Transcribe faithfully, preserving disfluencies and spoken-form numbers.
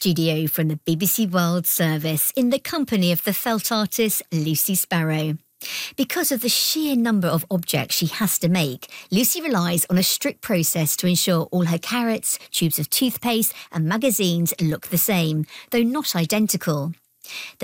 studio from the B B C World Service in the company of the felt artist Lucy Sparrow. Because of the sheer number of objects she has to make, Lucy relies on a strict process to ensure all her carrots, tubes of toothpaste and magazines look the same, though not identical.